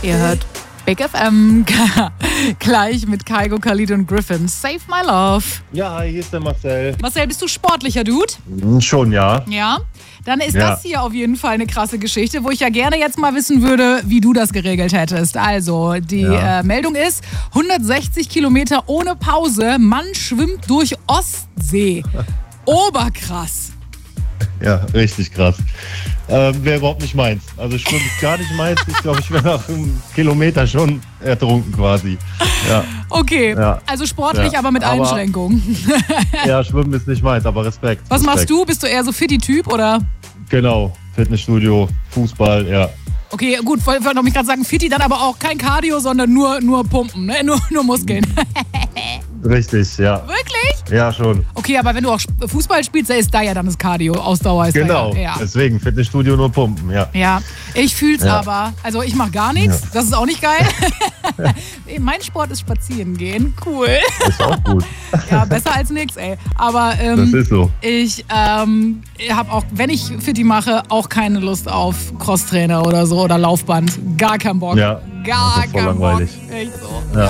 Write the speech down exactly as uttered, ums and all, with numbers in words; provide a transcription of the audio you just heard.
Ihr hört Big F M, gleich mit Kygo, Khalid und Griffin. Save my love. Ja, hier ist der Marcel. Marcel, bist du sportlicher Dude? Schon, ja. Ja? Dann ist Ja. das hier auf jeden Fall eine krasse Geschichte, wo ich ja gerne jetzt mal wissen würde, wie du das geregelt hättest. Also, die Ja. äh, Meldung ist, hundertsechzig Kilometer ohne Pause, Mann schwimmt durch Ostsee. Oberkrass. Ja, richtig krass. Ähm, Wäre überhaupt nicht meins. Also Schwimmen ist gar nicht meins. Ich glaube, ich wäre nach einem Kilometer schon ertrunken quasi. Ja, Okay, Ja. also sportlich, Ja. aber mit Aber- Einschränkungen. ja, Schwimmen ist nicht meins, aber Respekt. Was machst Respekt. du? Bist du eher so Fitti-Typ oder? Genau, Fitnessstudio, Fußball, ja. Okay, gut, wollte wollte mich gerade sagen, Fitti, dann aber auch kein Cardio, sondern nur, nur Pumpen, ne? nur, nur Muskeln. Richtig, ja. Wirklich? Ja, schon. Okay, aber wenn du auch Sp- Fußball spielst, da ist da ja dann das Cardio, Ausdauer ist Genau. da ja. Ja. Deswegen Fitnessstudio nur pumpen, ja. Ja, ich fühl's Ja. aber. Also ich mache gar nichts, Ja. das ist auch nicht geil. Mein Sport ist spazieren gehen, cool. Ist auch gut. Ja, besser als nix, ey. Aber Das ähm, ist so. ich ähm, habe auch, wenn ich Fitti mache, auch keine Lust auf Crosstrainer oder so oder Laufband. Gar keinen Bock. Ja, Gar das ist voll keinen langweilig. Bock. Echt so. Ja.